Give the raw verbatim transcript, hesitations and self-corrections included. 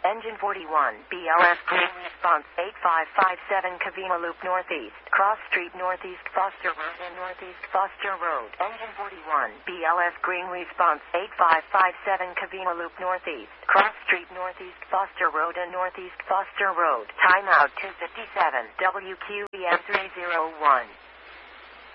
Engine forty-one, B L S green response eight five five seven Cavina Loop Northeast, Cross Street Northeast, Foster Road and Northeast, Foster Road. Engine forty-one, B L S green response eight five five seven Cavina Loop Northeast, Cross Street Northeast, Foster Road and Northeast, Foster Road. Timeout two fifty-seven, W Q B M three oh one.